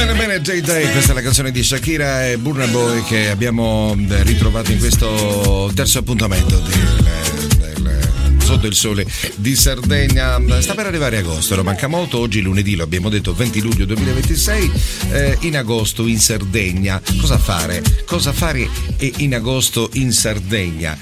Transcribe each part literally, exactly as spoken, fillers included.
Bene, bene, Day Day, questa è la canzone di Shakira e Burna Boy che abbiamo ritrovato in questo terzo appuntamento del, del Sotto il Sole di Sardegna. Sta per arrivare agosto, non manca molto, oggi lunedì, lo abbiamo detto, venti luglio duemilaventisei, eh, in agosto in Sardegna. Cosa fare? Cosa fare in agosto in Sardegna?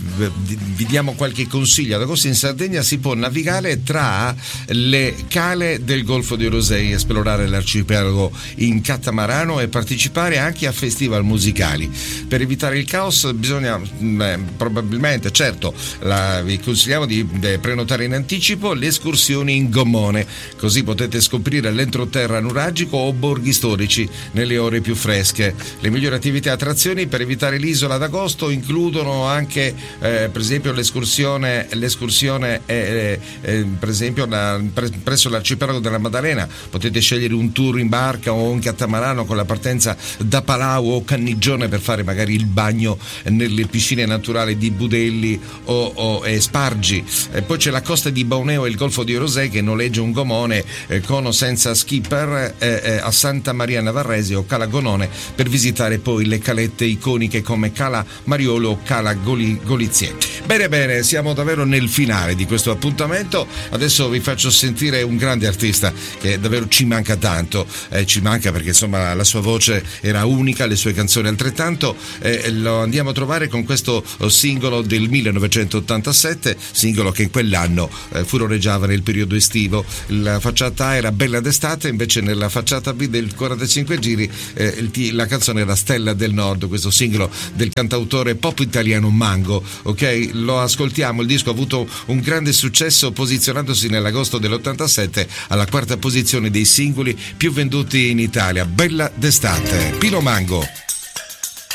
Vi diamo qualche consiglio. Ad agosto in Sardegna si può navigare tra le cale del Golfo di Orosei, esplorare l'arcipelago in catamarano e partecipare anche a festival musicali. Per evitare il caos bisogna beh, probabilmente, certo, la, vi consigliamo di eh, prenotare in anticipo le escursioni in gommone, così potete scoprire l'entroterra nuragico o borghi storici nelle ore più fresche. Le migliori attività e attrazioni per evitare l'isola ad agosto includono anche eh, per esempio l'escursione l'escursione eh, eh, per esempio la, pre, presso l'arcipelago della Maddalena potete scegliere un tour in barca o un catamarano con la partenza da Palau o Cannigione per fare magari il bagno nelle piscine naturali di Budelli o, o e Spargi. E poi c'è la costa di Bauneo e il Golfo di Orosei che noleggia un gomone eh, con o senza skipper eh, eh, a Santa Maria Navarrese o Cala Gonone per visitare poi le calette iconiche come Cala Mariolo o Cala Goli, Golizie. Bene bene, siamo davvero nel finale di questo appuntamento. Adesso vi faccio sentire un grande artista che davvero ci manca tanto, eh, ci manca perché insomma la sua voce era unica, le sue canzoni altrettanto. Eh, lo andiamo a trovare con questo singolo del millenovecentottantasette, singolo che in quell'anno eh, furoreggiava nel periodo estivo. La facciata A era Bella d'estate, invece nella facciata B del quarantacinque giri eh, il, la canzone era Stella del Nord, questo singolo del cantautore pop italiano Mango. Ok, lo ascoltiamo. Il disco ha avuto un grande successo, posizionandosi nell'agosto dell'ottantasette alla quarta posizione dei singoli più venduti in Italia. Bella d'estate, Pino Mango.